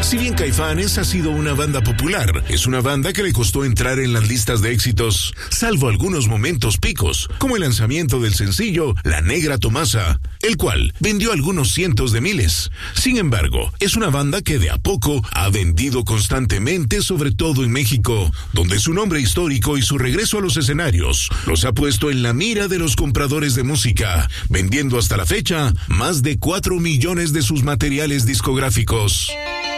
Si bien Caifanes ha sido una banda popular, es una banda que le costó entrar en las listas de éxitos, salvo algunos momentos picos, como el lanzamiento del sencillo La Negra Tomasa, el cual vendió algunos cientos de miles. Sin embargo, es una banda que de a poco ha vendido constantemente, sobre todo en México, donde su nombre histórico y su regreso a los escenarios los ha puesto en la mira de los compradores de música, vendiendo hasta la fecha más de 4 millones de sus materiales discográficos.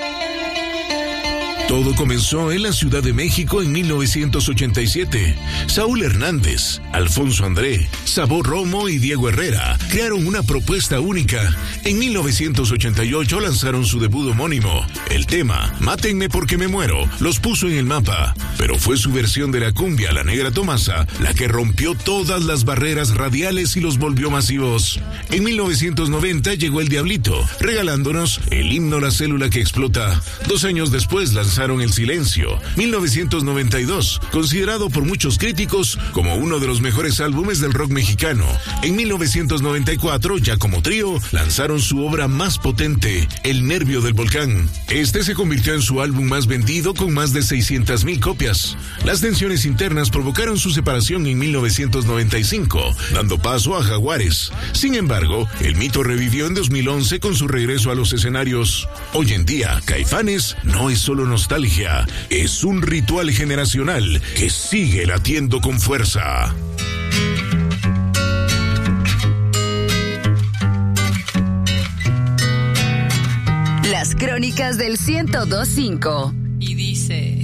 Todo comenzó en la Ciudad de México en 1987. Saúl Hernández, Alfonso André, Sabor Romo y Diego Herrera crearon una propuesta única. En 1988 lanzaron su debut homónimo. El tema, Mátenme porque me muero, los puso en el mapa. Pero fue su versión de la cumbia, La Negra Tomasa, la que rompió todas las barreras radiales y los volvió masivos. En 1990 llegó El Diablito, regalándonos el himno La Célula que Explota. 2 años después lanzaron El Silencio, 1992, considerado por muchos críticos como uno de los mejores álbumes del rock mexicano. En 1994, ya como trío, lanzaron su obra más potente, El Nervio del Volcán. Este se convirtió en su álbum más vendido con más de 600,000 copias. Las tensiones internas provocaron su separación en 1995, dando paso a Jaguares. Sin embargo, el mito revivió en 2011 con su regreso a los escenarios. Hoy en día, Caifanes no es solo nostalgia, es un ritual generacional que sigue latiendo con fuerza. Las crónicas del 102.5. Y dice...